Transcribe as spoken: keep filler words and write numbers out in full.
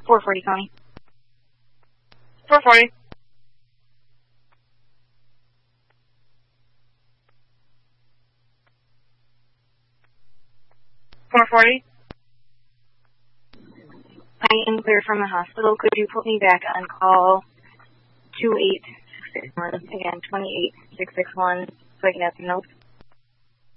four forty, Connie. four forty. four forty. I am clear from the hospital. Could you put me back on call two eight six six one, again, twenty-eight six six one, so I can have some notes?